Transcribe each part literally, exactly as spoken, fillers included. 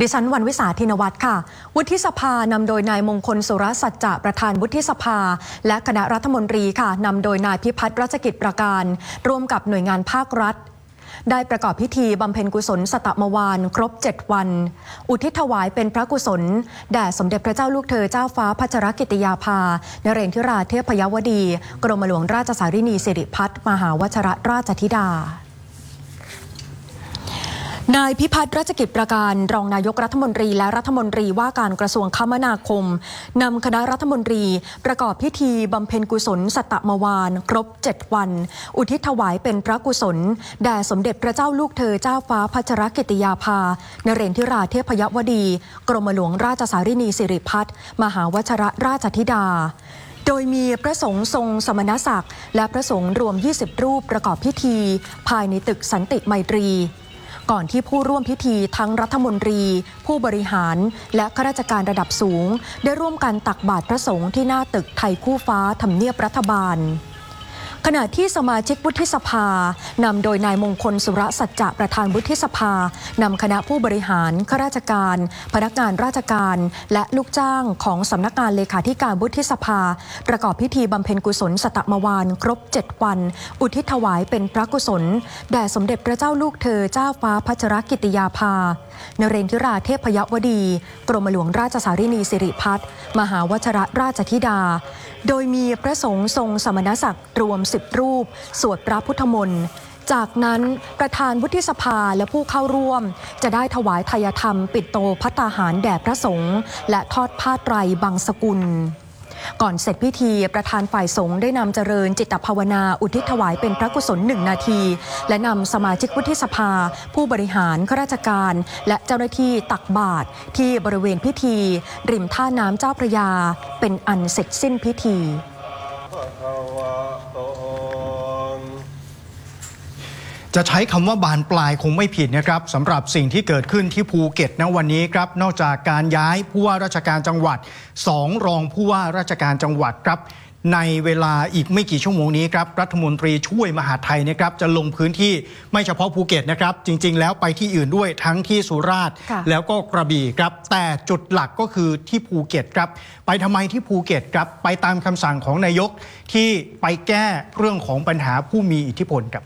ดิฉันวรรณวิสาธินวัฒน์ค่ะวุฒิสภานำโดยนายมงคลสุรสัจจะประธานวุฒิสภาและคณะรัฐมนตรีค่ะนำโดยนายพิพัฒน์รัชกิจประการร่วมกับหน่วยงานภาครัฐได้ประกอบพิธีบำเพ็ญกุศลสตมวานครบเจ็ดวันอุทิศถวายเป็นพระกุศลแด่สมเด็จพระเจ้าลูกเธอเจ้าฟ้าพัชรกิติยาภานเรนทิราเทพยวดีกรมหลวงราชสารินีสิริพัฒน์มหาวชรราชธิดานายพิพัฒน์รัชกิจประการรองนายกรัฐมนตรีและรัฐมนตรีว่าการกระทรวงคมนาคมนำคณะรัฐมนตรีประกอบพิธีบำเพ็ญกุศลสตมวานครบเจ็ดวันอุทิศถวายเป็นพระกุศลแด่สมเด็จพระเจ้าลูกเธอเจ้าฟ้าพัชรกิติยาภานเรนทิราเทพยวดีกรมหลวงราชสารินีสิริพัฒน์มหาวชรราชธิดาโดยมีพระสงฆ์ทรงสมณศักดิ์และพระสงฆ์รวมยี่สิบรูปประกอบพิธีภายในตึกสันติไมตรีก่อนที่ผู้ร่วมพิธีทั้งรัฐมนตรีผู้บริหารและข้าราชการระดับสูงได้ร่วมกันตักบาตรพระสงฆ์ที่หน้าตึกไทยคู่ฟ้าทำเนียบรัฐบาลขณะที่สมาชิกวุฒิสภานำโดยนายมงคลสุรสัจจะประธานวุฒิสภานำคณะผู้บริหารข้าราชการพนักงานราชการและลูกจ้างของสำนักงานเลขาธิการวุฒิสภาประกอบพิธีบำเพ็ญกุศลสตมวานครบเจ็ดวันอุทิศถวายเป็นพระกุศลแด่สมเด็จพระเจ้าลูกเธอเจ้าฟ้าพัชรกิติยาภานเรนทิราเทพยวดีกรมหลวงราชสารินีสิริพัฒน์มหาวชรราชธิดาโดยมีพระสงฆ์ทรงสมณศักดิ์รวมสิบรูปสวดพระพุทธมนต์จากนั้นประธานวุฒิสภาและผู้เข้าร่วมจะได้ถวายทายธรรมปิดโตภัตตาหารแด่พระสงฆ์และทอดผ้าไตรบังสกุลก่อนเสร็จพิธีประธานฝ่ายสงฆ์ได้นำเจริญจิตภาวนาอุทิศถวายเป็นพระกุศลหนึ่งนาทีและนำสมาชิกวุฒิสภาผู้บริหารข้าราชการและเจ้าหน้าที่ตักบาตรที่บริเวณพิธีริมท่าน้ำเจ้าพระยาเป็นอันเสร็จสิ้นพิธีจะใช้คำว่าบานปลายคงไม่ผิดนะครับสำหรับสิ่งที่เกิดขึ้นที่ภูเก็ตณวันนี้ครับนอกจากการย้ายผู้ว่าราชการจังหวัดสองรองผู้ว่าราชการจังหวัดครับในเวลาอีกไม่กี่ชั่วโมงนี้ครับรัฐมนตรีช่วยมหาดไทยนะครับจะลงพื้นที่ไม่เฉพาะภูเก็ตนะครับจริงๆแล้วไปที่อื่นด้วยทั้งที่สุราษฎร์แล้วก็กระบี่ครับแต่จุดหลักก็คือที่ภูเก็ตครับไปทำไมที่ภูเก็ตครับไปตามคำสั่งของนายกที่ไปแก้เรื่องของปัญหาผู้มีอิทธิพลครับ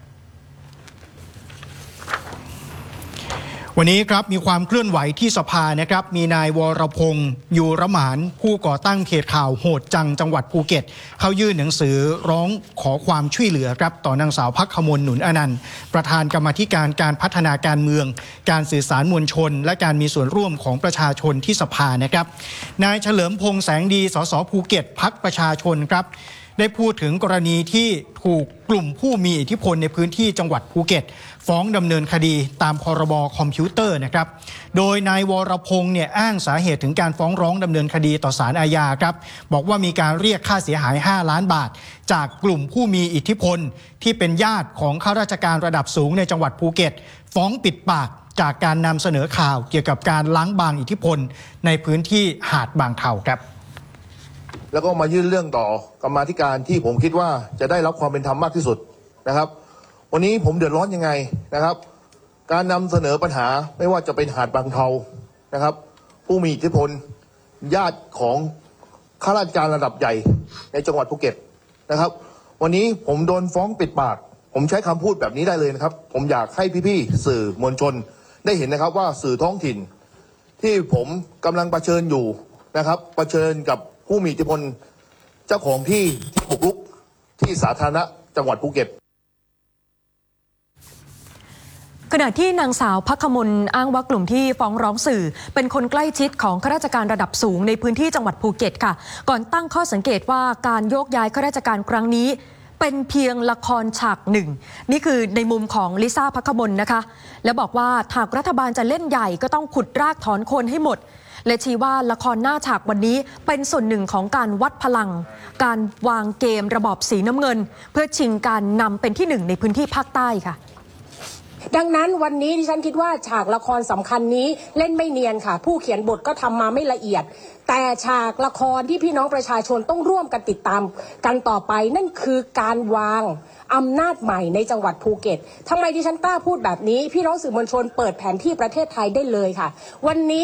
วันนี้ครับมีความเคลื่อนไหวที่สภานะครับมีนายวรพงศ์ยูรหมานผู้ก่อตั้งเพจข่าวโหดจังจังหวัดภูเก็ตเขายื่นหนังสือร้องขอความช่วยเหลือครับต่อนางสาวภักขมลหนุนอนันต์ประธานกรรมาธิการการพัฒนาการเมืองการสื่อสารมวลชนและการมีส่วนร่วมของประชาชนที่สภานะครับนายเฉลิมพงษ์แสงดีสสภูเก็ตพรรคประชาชนครับได้พูดถึงกรณีที่ถูกกลุ่มผู้มีอิทธิพลในพื้นที่จังหวัดภูเก็ตฟ้องดำเนินคดีตามพรบคอมพิวเตอร์นะครับโดยนายวรพงษ์เนี่ยอ้างสาเหตุถึงการฟ้องร้องดำเนินคดีต่อศาลอาญาครับบอกว่ามีการเรียกค่าเสียหายห้าล้านบาทจากกลุ่มผู้มีอิทธิพลที่เป็นญาติของข้าราชการระดับสูงในจังหวัดภูเก็ตฟ้องปิดปากจากการนำเสนอข่าวเกี่ยวกับการล้างบางอิทธิพลในพื้นที่หาดบางเทาครับแล้วก็มายื่นเรื่องต่อกรรมาธิการที่ผมคิดว่าจะได้รับความเป็นธรรมมากที่สุดนะครับวันนี้ผมเดือดร้อนยังไงนะครับการนำเสนอปัญหาไม่ว่าจะเป็นหาดบางเทานะครับผู้มีอิทธิพลญาติของข้าราชการระดับใหญ่ในจังหวัดภูเก็ตนะครับวันนี้ผมโดนฟ้องปิดปากผมใช้คำพูดแบบนี้ได้เลยนะครับผมอยากให้พี่ๆสื่อมวลชนได้เห็นนะครับว่าสื่อท้องถิ่นที่ผมกำลังเผชิญอยู่นะครับเผชิญกับผู้มีอิทธิพลเจ้าของที่ที่บุกรุกที่สาธารณะจังหวัดภูเก็ตขณะที่นางสาวภักขมลอ้างว่ากลุ่มที่ฟ้องร้องสื่อเป็นคนใกล้ชิดของข้าราชการระดับสูงในพื้นที่จังหวัดภูเก็ตค่ะก่อนตั้งข้อสังเกตว่าการโยกย้ายข้าราชการครั้งนี้เป็นเพียงละครฉากหนึ่งนี่คือในมุมของลิซ่าภักขมลนะคะและบอกว่าหากรัฐบาลจะเล่นใหญ่ก็ต้องขุดรากถอนโคนให้หมดและชี้ว่าละครหน้าฉากวันนี้เป็นส่วนหนึ่งของการวัดพลังการวางเกมระบอบสีน้ำเงินเพื่อชิงการนำเป็นที่หนึ่งในพื้นที่ภาคใต้ค่ะดังนั้นวันนี้ดิฉันคิดว่าฉากละครสำคัญนี้เล่นไม่เนียนค่ะผู้เขียนบทก็ทำมาไม่ละเอียดแต่ฉากละครที่พี่น้องประชาชนต้องร่วมกันติดตามกันต่อไปนั่นคือการวางอำนาจใหม่ในจังหวัดภูเก็ตทำไมดิฉันกล้าพูดแบบนี้พี่น้องสื่อมวลชนเปิดแผนที่ประเทศไทยได้เลยค่ะวันนี้